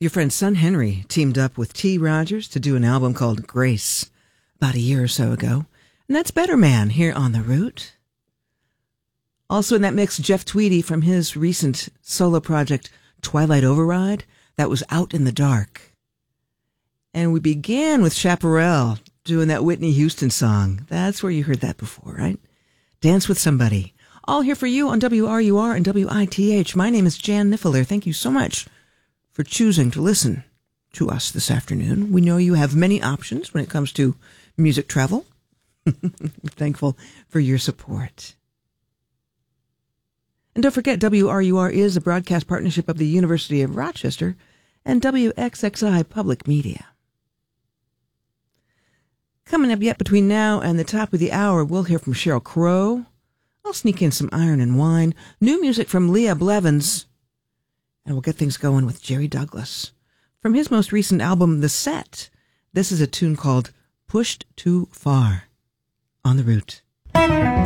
Your friend Son Henry teamed up with T. Rogers to do an album called Grace about a year or so ago. And that's Better Man here on The Root. Also in that mix, Jeff Tweedy from his recent solo project, Twilight Override, that was Out in the Dark. And we began with Chaparral doing that Whitney Houston song. That's where you heard that before, right? Dance with Somebody. All here for you on WRUR and WITH. My name is Jan Niffler. Thank you so much for choosing to listen to us this afternoon. We know you have many options when it comes to music travel. We're thankful for your support. And don't forget, WRUR is a broadcast partnership of the University of Rochester and WXXI Public Media. Coming up yet between now and the top of the hour, we'll hear from Sheryl Crow. I'll sneak in some Iron and Wine, new music from Leah Blevins, and we'll get things going with Jerry Douglas. From his most recent album, The Set, this is a tune called Pushed Too Far on The Root.